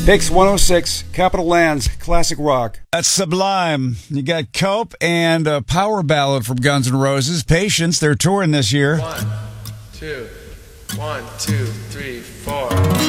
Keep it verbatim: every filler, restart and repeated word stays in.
Hicks one oh six, Capitol Lands, classic rock. That's Sublime. You got Cope and a power ballad from Guns N' Roses, Patience. They're touring this year. One, two, one, two, three, four.